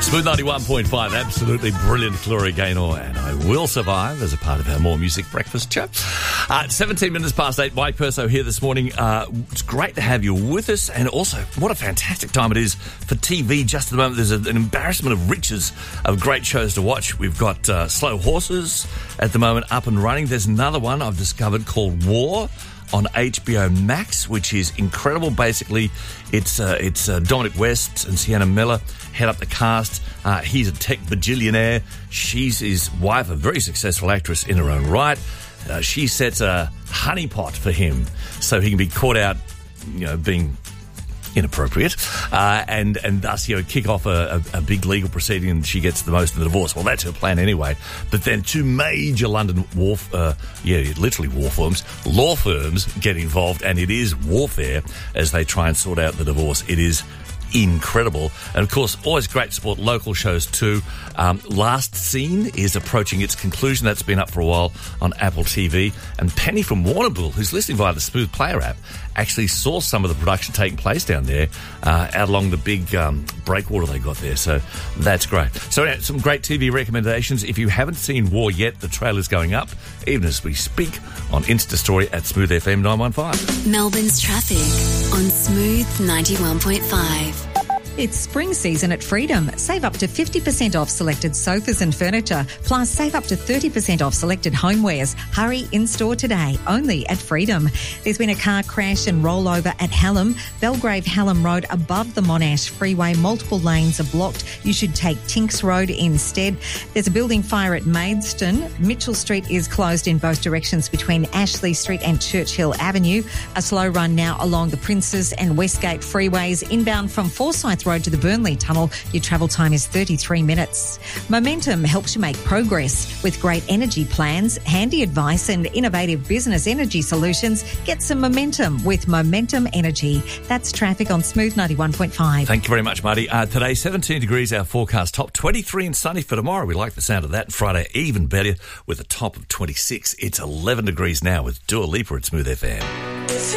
Smooth 91.5, absolutely brilliant Gloria Gaynor, and I Will Survive as a part of our More Music Breakfast show. 17 minutes past 8, Mike Perso here this morning. It's great to have you with us, and also what a fantastic time it is for TV just at the moment. There's an embarrassment of riches of great shows to watch. We've got Slow Horses at the moment up and running. There's another one I've discovered called War on HBO Max, which is incredible. Basically, it's Dominic West and Sienna Miller head up the cast. He's a tech bajillionaire. She's his wife, a very successful actress in her own right. She sets a honeypot for him so he can be caught out, being inappropriate, and thus, kick off a big legal proceeding, and she gets the most of the divorce. Well, that's her plan anyway. But then two major London law firms get involved, and it is warfare as they try and sort out the divorce. It is incredible. And of course, always great to support local shows too. Last Scene is approaching its conclusion. That's been up for a while on Apple TV. And Penny from Warrnambool, who's listening via the Smooth Player app, actually saw some of the production taking place down there out along the big breakwater they got there. So that's great. So anyway, some great TV recommendations. If you haven't seen War yet, the trailer's going up, even as we speak, on Insta Story at Smooth FM 915. Melbourne's traffic on Smooth 91.5. It's spring season at Freedom. Save up to 50% off selected sofas and furniture, plus save up to 30% off selected homewares. Hurry in-store today, only at Freedom. There's been a car crash and rollover at Hallam. Belgrave Hallam Road above the Monash Freeway. Multiple lanes are blocked. You should take Tinks Road instead. There's a building fire at Maidstone. Mitchell Street is closed in both directions between Ashley Street and Churchill Avenue. A slow run now along the Princes and Westgate freeways. Inbound from Forsyth Road to the Burnley Tunnel, your travel time is 33 minutes. Momentum helps you make progress with great energy plans, handy advice and innovative business energy solutions. Get some momentum with Momentum Energy. That's traffic on Smooth 91.5. Thank you very much, Marty. Today, 17 degrees, our forecast top, 23 and sunny for tomorrow. We like the sound of that. Friday, even better with a top of 26. It's 11 degrees now with Dua Lipa at Smooth FM.